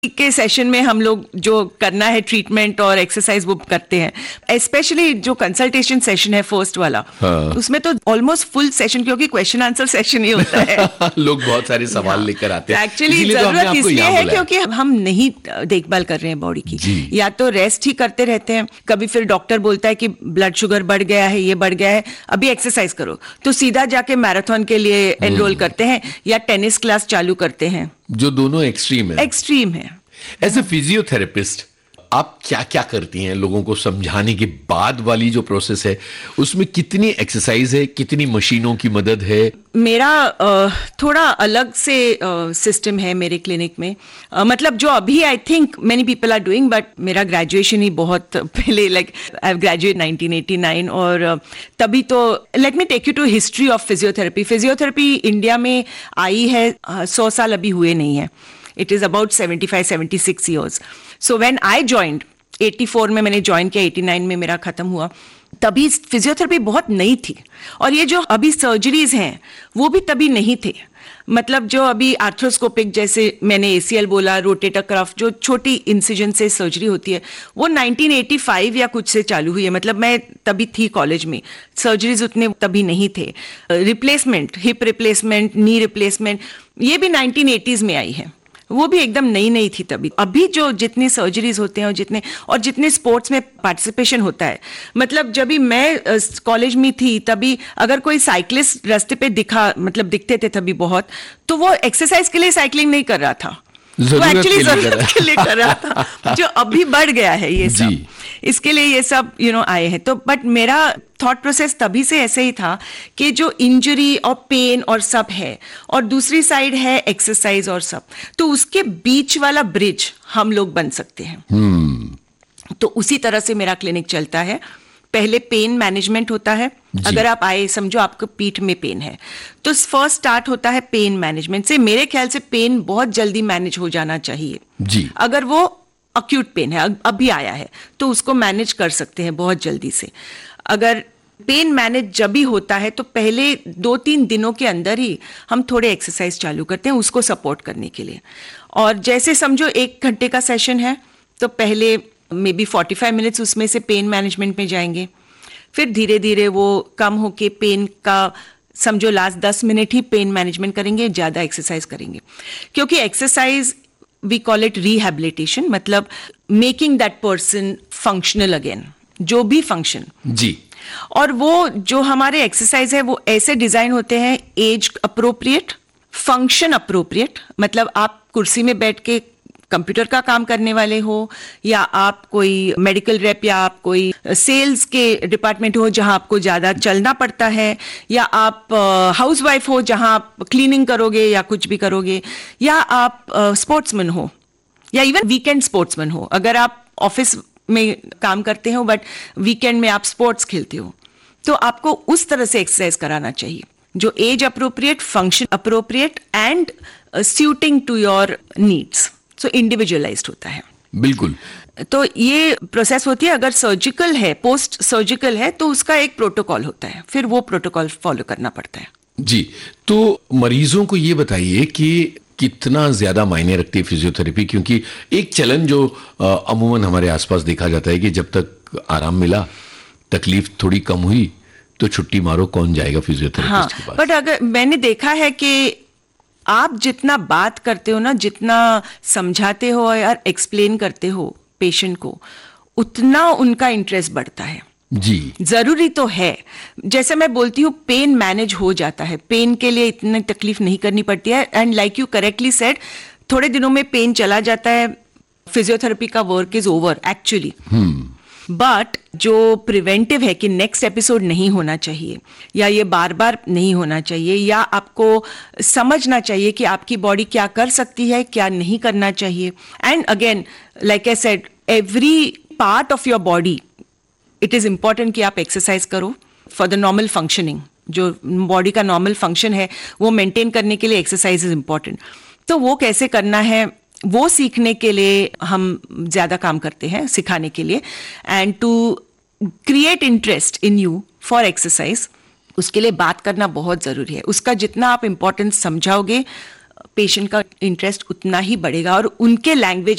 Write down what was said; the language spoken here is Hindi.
के सेशन में हम लोग जो करना है ट्रीटमेंट और एक्सरसाइज वो करते हैं। स्पेशली जो कंसल्टेशन सेशन है फर्स्ट वाला, उसमें तो ऑलमोस्ट फुल सेशन, क्योंकि क्वेश्चन आंसर सेशन ही होता है। लोग बहुत सारे सवाल लेकर आते हैं। एक्चुअली जरूरत इसलिए है क्योंकि हम नहीं देखभाल कर रहे हैं बॉडी की, या तो रेस्ट ही करते रहते हैं। कभी फिर डॉक्टर बोलता है कि ब्लड शुगर बढ़ गया है, ये बढ़ गया है, अभी एक्सरसाइज करो, तो सीधा जाके मैराथन के लिए एनरोल करते हैं या टेनिस क्लास चालू करते हैं, जो दोनों एक्सट्रीम है। एक्सट्रीम है। एज ए फिजियोथेरेपिस्ट आप क्या क्या करती हैं लोगों को समझाने के बाद वाली जो प्रोसेस है, उसमें कितनी एक्सरसाइज है, कितनी मशीनों की मदद है? मेरा थोड़ा अलग से सिस्टम है मेरे क्लिनिक में। मतलब जो अभी I think many people are doing, but मेरा ग्रेजुएशन ही बहुत पहले, लाइक आई ग्रेजुएट 1989, और तभी तो let me take you to history of physiotherapy. Physiotherapy India में आई है 100 साल अभी हुए नहीं है। It is about 75-76 years. So when I joined, 84 में मैंने ज्वाइन किया, 89 में मेरा खत्म हुआ, तभी फिजियोथेरेपी बहुत नई थी। और ये जो अभी सर्जरीज हैं वो भी तभी नहीं थे। मतलब जो अभी आर्थ्रोस्कोपिक, जैसे मैंने ACL बोला, रोटेटर कफ, जो छोटी इंसिजन से सर्जरी होती है, वो 1985 या कुछ से चालू हुई है। मतलब मैं तभी थी कॉलेज में, सर्जरीज उतने तभी नहीं थे। Replacement, hip replacement, knee replacement, ये भी 1980s में आई है, वो भी एकदम नई थी तभी। अभी जो जितनी सर्जरीज होते हैं और जितने स्पोर्ट्स में पार्टिसिपेशन होता है, मतलब जब भी मैं कॉलेज में थी तभी अगर कोई साइकिलिस्ट रास्ते पे दिखते थे तभी बहुत, तो वो एक्सरसाइज के लिए साइकिलिंग नहीं कर रहा था, वो एक्चुअली जरूरत के लिए कर रहा था, जो अभी बढ़ गया है ये सब, इसके लिए ये सब आए हैं। तो बट मेरा थॉट प्रोसेस तभी से ऐसे ही था कि जो इंजरी और पेन और सब है, और दूसरी साइड है एक्सरसाइज और सब, तो उसके बीच वाला ब्रिज हम लोग बन सकते हैं। तो उसी तरह से मेरा क्लिनिक चलता है। पहले पेन मैनेजमेंट होता है। अगर आप आए, समझो आपको पीठ में पेन है, तो फर्स्ट स्टार्ट होता है पेन मैनेजमेंट से। मेरे ख्याल से पेन बहुत जल्दी मैनेज हो जाना चाहिए जी। अगर वो अक्यूट पेन है, अभी आया है, तो उसको मैनेज कर सकते हैं बहुत जल्दी से। अगर पेन मैनेज जब भी होता है तो पहले 2-3 दिनों के अंदर ही हम थोड़े एक्सरसाइज चालू करते हैं उसको सपोर्ट करने के लिए। और जैसे समझो 1 घंटे का सेशन है, तो पहले मे बी 45 मिनट्स उसमें से पेन मैनेजमेंट में जाएंगे, फिर धीरे धीरे वो कम होके पेन का, समझो लास्ट 10 मिनट ही पेन मैनेजमेंट करेंगे, ज़्यादा एक्सरसाइज करेंगे। क्योंकि exercise we call it rehabilitation, मतलब making that person functional again, जो भी फंक्शन जी। और वो जो हमारे एक्सरसाइज है वो ऐसे डिजाइन होते हैं, एज अप्रोप्रिएट, फंक्शन अप्रोप्रिएट, मतलब आप कुर्सी में बैठ के कंप्यूटर का काम करने वाले हो, या आप कोई मेडिकल रेप, या आप कोई सेल्स के डिपार्टमेंट हो जहां आपको ज्यादा चलना पड़ता है, या आप हाउसवाइफ हो जहां आप क्लीनिंग करोगे या कुछ भी करोगे, या आप स्पोर्ट्समैन हो, या इवन वीकेंड स्पोर्ट्समैन हो। अगर आप ऑफिस में काम करते हो बट वीकेंड में आप स्पोर्ट्स खेलते हो, तो आपको उस तरह से एक्सरसाइज कराना चाहिए जो age appropriate, function appropriate and shooting to your needs. So individualised होता है। बिल्कुल। तो ये प्रोसेस होती है। अगर सर्जिकल है, पोस्ट सर्जिकल है, तो उसका एक प्रोटोकॉल होता है, फिर वो प्रोटोकॉल फॉलो करना पड़ता है जी। तो मरीजों को ये बताइए कि कितना ज्यादा मायने रखती है फिजियोथेरेपी, क्योंकि एक चलन जो अमूमन हमारे आसपास देखा जाता है कि जब तक आराम मिला, तकलीफ थोड़ी कम हुई, तो छुट्टी मारो, कौन जाएगा फिजियोथेरेपिस्ट के पास। बट अगर मैंने देखा है कि आप जितना बात करते हो ना, जितना समझाते हो या एक्सप्लेन करते हो पेशेंट को, उतना उनका इंटरेस्ट बढ़ता है जी। जरूरी तो है। जैसे मैं बोलती हूँ, पेन मैनेज हो जाता है, पेन के लिए इतनी तकलीफ नहीं करनी पड़ती है। And like you correctly said, थोड़े दिनों में पेन चला जाता है, फिजियोथेरेपी का work is over actually. But जो प्रिवेंटिव है कि नेक्स्ट एपिसोड नहीं होना चाहिए, या ये बार बार नहीं होना चाहिए, या आपको समझना चाहिए कि आपकी बॉडी क्या कर सकती है, क्या नहीं करना चाहिए। And again like I said, every part of your body it is important कि आप एक्सरसाइज करो फॉर द नॉर्मल फंक्शनिंग। जो बॉडी का नॉर्मल फंक्शन है वो मेंटेन करने के लिए एक्सरसाइज इज इंपॉर्टेंट। तो वो कैसे करना है, वो सीखने के लिए हम ज्यादा काम करते हैं, सिखाने के लिए। And to create interest in you for exercise, उसके लिए बात करना बहुत जरूरी है। उसका जितना आप इंपॉर्टेंस समझाओगे, पेशेंट का इंटरेस्ट उतना ही बढ़ेगा और उनके लैंग्वेज